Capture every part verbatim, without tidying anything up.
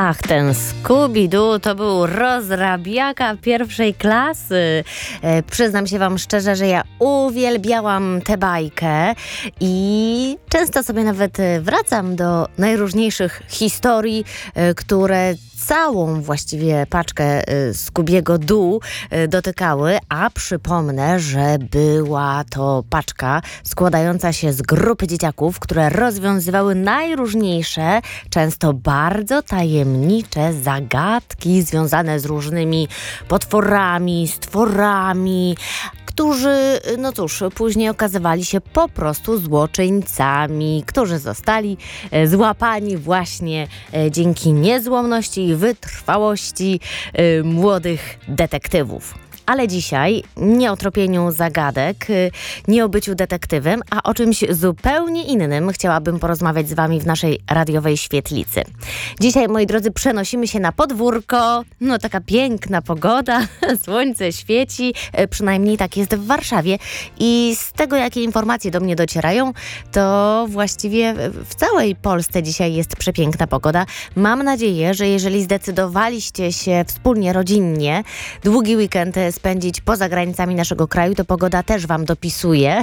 Ach, ten Scooby-Doo to był rozrabiaka pierwszej klasy. E, przyznam się wam szczerze, że ja uwielbiałam tę bajkę i często sobie nawet wracam do najróżniejszych historii, e, które całą właściwie paczkę y, Scoobiego Doo y, dotykały, a przypomnę, że była to paczka składająca się z grupy dzieciaków, które rozwiązywały najróżniejsze, często bardzo tajemnicze zagadki związane z różnymi potworami, stworami, którzy, no cóż, później okazywali się po prostu złoczyńcami, którzy zostali e, złapani właśnie e, dzięki niezłomności i wytrwałości e, młodych detektywów. Ale dzisiaj nie o tropieniu zagadek, nie o byciu detektywem, a o czymś zupełnie innym chciałabym porozmawiać z wami w naszej radiowej świetlicy. Dzisiaj, moi drodzy, przenosimy się na podwórko. No taka piękna pogoda, słońce świeci, przynajmniej tak jest w Warszawie. I z tego, jakie informacje do mnie docierają, to właściwie w całej Polsce dzisiaj jest przepiękna pogoda. Mam nadzieję, że jeżeli zdecydowaliście się wspólnie, rodzinnie, długi weekend spędzić poza granicami naszego kraju, to pogoda też wam dopisuje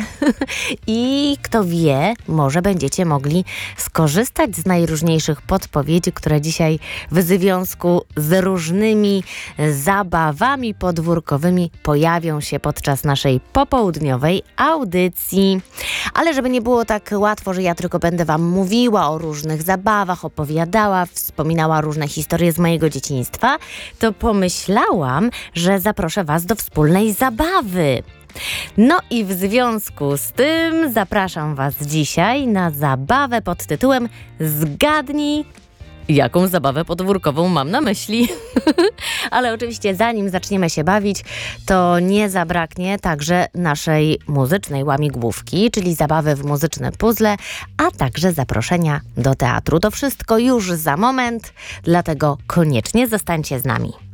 i kto wie, może będziecie mogli skorzystać z najróżniejszych podpowiedzi, które dzisiaj w związku z różnymi zabawami podwórkowymi pojawią się podczas naszej popołudniowej audycji. Ale żeby nie było tak łatwo, że ja tylko będę wam mówiła o różnych zabawach, opowiadała, wspominała różne historie z mojego dzieciństwa, to pomyślałam, że zaproszę was do wspólnej zabawy. No i w związku z tym zapraszam was dzisiaj na zabawę pod tytułem Zgadnij, jaką zabawę podwórkową mam na myśli. Ale oczywiście zanim zaczniemy się bawić, to nie zabraknie także naszej muzycznej łamigłówki, czyli zabawy w muzyczne puzzle, a także zaproszenia do teatru. To wszystko już za moment, dlatego koniecznie zostańcie z nami.